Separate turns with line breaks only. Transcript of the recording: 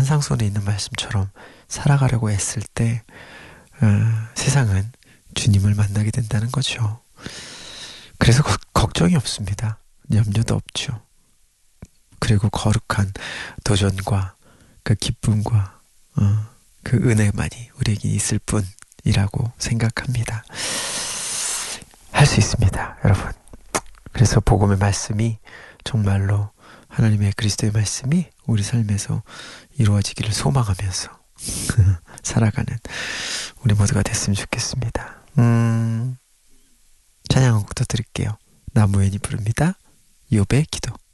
산상수훈에 있는 말씀처럼 살아가려고 애쓸 때 세상은 주님을 만나게 된다는 거죠. 그래서 걱정이 없습니다. 염려도 없죠. 그리고 거룩한 도전과 그 기쁨과 그 은혜만이 우리에게 있을 뿐이라고 생각합니다. 할 수 있습니다, 여러분. 그래서 복음의 말씀이 정말로 하나님의 그리스도의 말씀이 우리 삶에서 이루어지기를 소망하면서 살아가는 우리 모두가 됐으면 좋겠습니다. 찬양 한 곡 더 드릴게요. 나무엔이 부릅니다. 욥의 기도.